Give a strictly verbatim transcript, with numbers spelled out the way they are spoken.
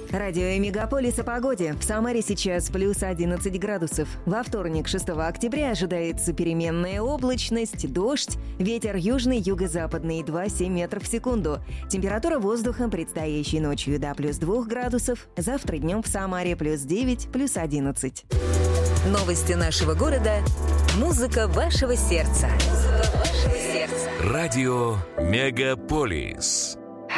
Радио Мегаполис о погоде. В Самаре сейчас плюс одиннадцать градусов. Во вторник, шестого октября, ожидается переменная облачность, дождь, ветер южный, юго-западный два целых семь метров в секунду. Температура воздуха предстоящей ночью до плюс двух градусов. Завтра днем в Самаре плюс девять, плюс одиннадцать. Новости нашего города. Музыка вашего сердца. Музыка вашего сердца. Радио Мегаполис.